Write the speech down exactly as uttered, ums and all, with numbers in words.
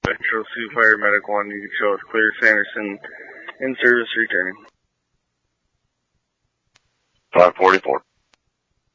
Metro Sioux Fire Medic one, you can show us clear Sanderson in service returning. five forty-four.